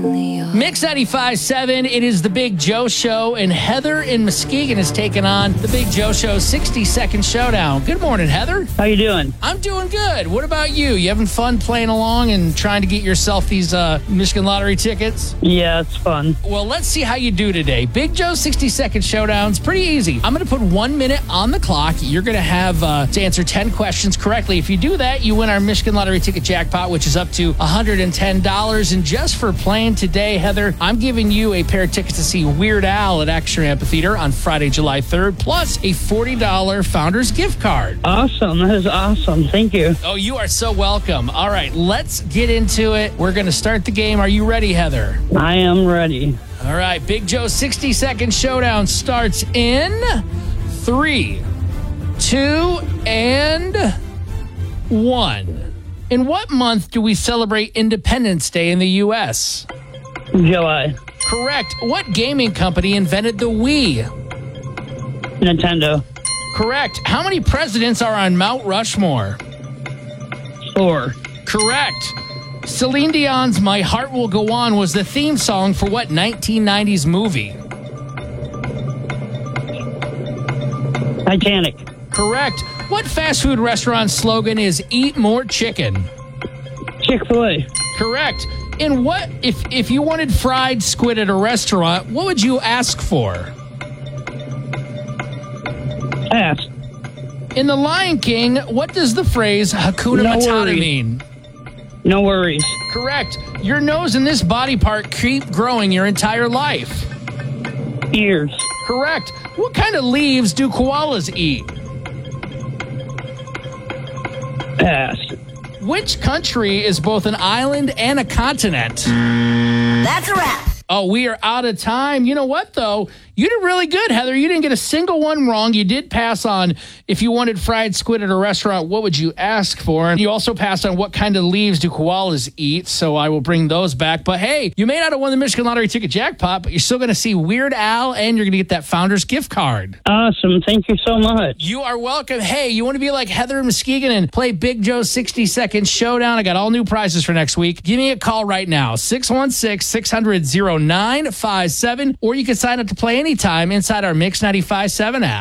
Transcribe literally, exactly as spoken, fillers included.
Mix ninety-five point seven, it is the Big Joe Show, and Heather in Muskegon is taking on the Big Joe Show sixty-second Showdown. Good morning, Heather. How you doing? I'm doing good. What about you? You having fun playing along and trying to get yourself these uh, Michigan Lottery tickets? Yeah, it's fun. Well, let's see how you do today. Big Joe sixty-second Showdown's pretty easy. I'm going to put one minute on the clock. You're going to have uh, to answer ten questions correctly. If you do that, you win our Michigan Lottery ticket jackpot, which is up to one hundred ten dollars. And just for playing today, Heather, I'm giving you a pair of tickets to see Weird Al at Extra Amphitheater on Friday, July third, plus a forty dollars Founders gift card. Awesome. That is awesome. Thank you. Oh, you are so welcome. All right, let's get into it. We're going to start the game. Are you ready, Heather? I am ready. All right, Big Joe sixty-second Showdown starts in three, two, and one. In what month do we celebrate Independence Day in the U S? July. Correct. What gaming company invented the Wii? Nintendo. Correct. How many presidents are on Mount Rushmore? Four. Correct. Celine Dion's My Heart Will Go On was the theme song for what nineteen nineties movie? Titanic. Correct. What fast food restaurant slogan is Eat More Chicken? Chick-fil-A. Correct. In what, if, if you wanted fried squid at a restaurant, what would you ask for? Pass. In The Lion King, what does the phrase Hakuna No Matata worries. mean? No worries. Correct. Your nose and this body part keep growing your entire life. Ears. Correct. What kind of leaves do koalas eat? Pass. Which country is both an island and a continent? That's a wrap. Oh, we are out of time. You know what, though? You did really good, Heather. You didn't get a single one wrong. You did pass on if you wanted fried squid at a restaurant, what would you ask for? And you also passed on what kind of leaves do koalas eat, so I will bring those back. But hey, you may not have won the Michigan Lottery ticket jackpot, but you're still going to see Weird Al, and you're going to get that Founders gift card. Awesome. Thank you so much. You are welcome. Hey, you want to be like Heather in Muskegon and play Big Joe's sixty-second Showdown? I got all new prizes for next week. Give me a call right now, six one six, six hundred, nine five seven, or you can sign up to play anytime inside our Mix ninety-five point seven app.